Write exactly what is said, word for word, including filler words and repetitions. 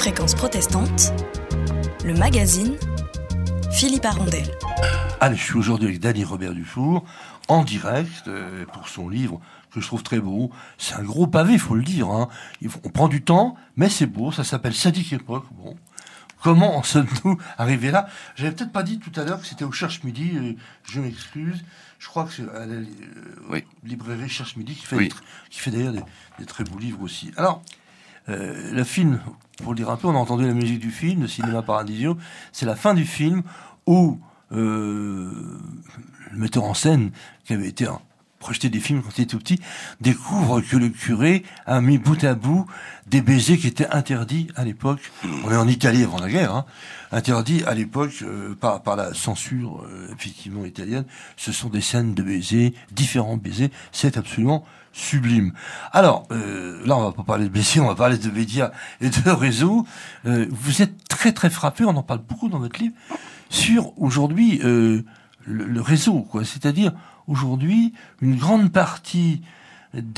Fréquence protestante, le magazine Philippe Arondel. Allez, je suis aujourd'hui avec Dany Robert Dufour, en direct, euh, pour son livre que je trouve très beau. C'est un gros pavé, il faut le dire. Hein. On prend du temps, mais c'est beau. Ça s'appelle Sadique Époque. Bon. Comment en sommes-nous arrivés là ? J'avais peut-être pas dit tout à l'heure que c'était au Cherche Midi. Euh, je m'excuse. Je crois que c'est à la euh, oui. librairie Cherche Midi qui fait, oui. des, qui fait d'ailleurs des, des très beaux livres aussi. Alors, euh, le film, pour le dire un peu, on a entendu la musique du film, le Cinéma Paradiso. C'est la fin du film où euh, le metteur en scène, qui avait été un, projeté des films quand il était tout petit, découvre que le curé a mis bout à bout des baisers qui étaient interdits à l'époque. On est en Italie avant la guerre, hein, interdits à l'époque euh, par, par la censure euh, effectivement italienne. Ce sont des scènes de baisers, différents baisers. C'est absolument sublime. Alors, euh, là, on va pas parler de baisers, on va parler de médias et de réseaux. Euh, vous êtes très très frappé, on en parle beaucoup dans votre livre, sur aujourd'hui euh, le, le réseau, quoi. C'est-à-dire aujourd'hui une grande partie